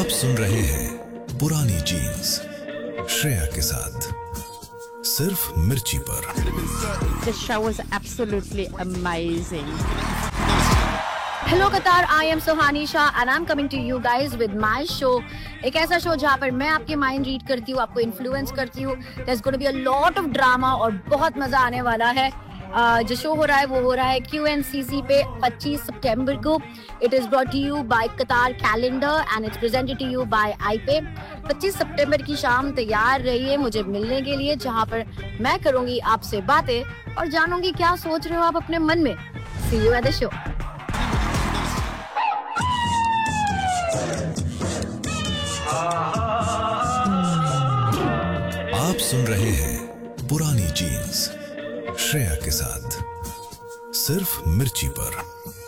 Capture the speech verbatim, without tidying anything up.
आप सुन रहे हैं पुरानी जीन्स श्रेया के साथ सिर्फ मिर्ची पर। The show was absolutely amazing. Hello Qatar, I am Sohani Shah and I'm coming to you guys with my show. एक ऐसा शो जहाँ पर मैं आपके माइंड रीड करती हूँ, आपको इन्फ्लुएंस करती हूँ. There's going to be a lot of drama और बहुत मजा आने वाला है. Uh, जो शो हो रहा है वो हो रहा है Q N C C पे पच्चीस सितंबर को. It is brought to you by Qatar Calendar and it's presented to you by I P A. पच्चीस सितंबर की शाम तैयार रहिए मुझे मिलने के लिए, जहाँ पर मैं करूंगी आपसे बातें और जानूंगी क्या सोच रहे हो आप अपने मन में. See you at the show. आप सुन रहे हैं पुरानी जीन्स श्रेया के साथ सिर्फ मिर्ची पर।